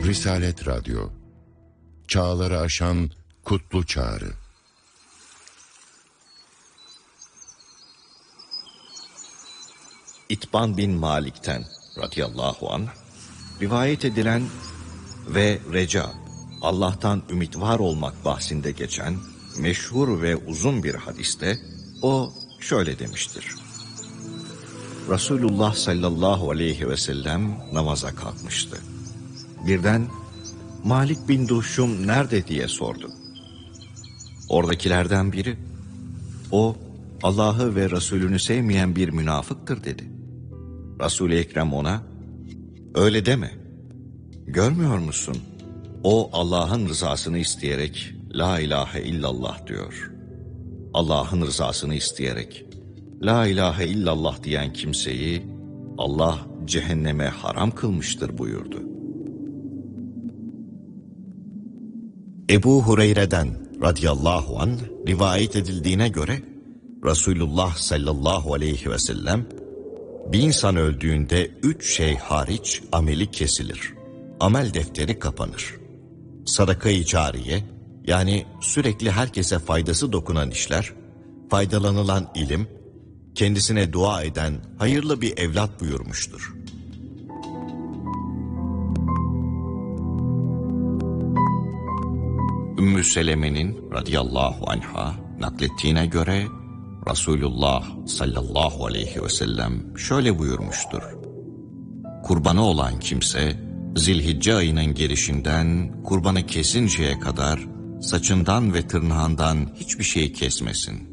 Risalet Radyo, çağları aşan kutlu çağrı. İtban bin Malik'ten radıyallahu anh rivayet edilen ve reca, Allah'tan ümit var olmak bahsinde geçen meşhur ve uzun bir hadiste o şöyle demiştir. Resulullah sallallahu aleyhi ve sellem namaza kalkmıştı. Birden Malik bin Duhşum nerede diye sordu. Oradakilerden biri, o Allah'ı ve Resulünü sevmeyen bir münafıktır dedi. Resul-i Ekrem ona, öyle deme. Görmüyor musun? O Allah'ın rızasını isteyerek la ilahe illallah diyor. Allah'ın rızasını isteyerek la ilahe illallah diyen kimseyi Allah cehenneme haram kılmıştır buyurdu. Ebu Hureyre'den radıyallahu anh rivayet edildiğine göre Resulullah sallallahu aleyhi ve sellem bir insan öldüğünde 3 şey hariç ameli kesilir. Amel defteri kapanır. Sadaka-i cariye, yani sürekli herkese faydası dokunan işler, faydalanılan ilim, kendisine dua eden hayırlı bir evlat buyurmuştur. Ümmü Seleme'nin radıyallahu anha naklettiğine göre Resulullah sallallahu aleyhi ve sellem şöyle buyurmuştur. Kurbanı olan kimse Zilhicce ayının girişinden kurbanı kesinceye kadar saçından ve tırnağından hiçbir şey kesmesin.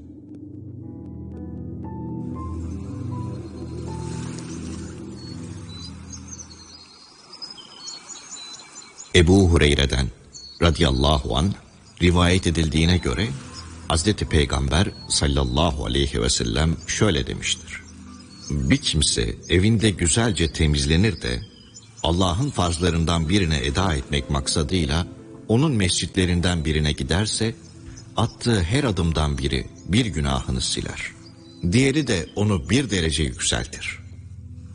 Ebu Hureyre'den radıyallahu anh rivayet edildiğine göre Hazreti Peygamber sallallahu aleyhi ve sellem şöyle demiştir. Bir kimse evinde güzelce temizlenir de Allah'ın farzlarından birine eda etmek maksadıyla onun mescitlerinden birine giderse attığı her adımdan biri bir günahını siler. Diğeri de onu bir derece yükseltir.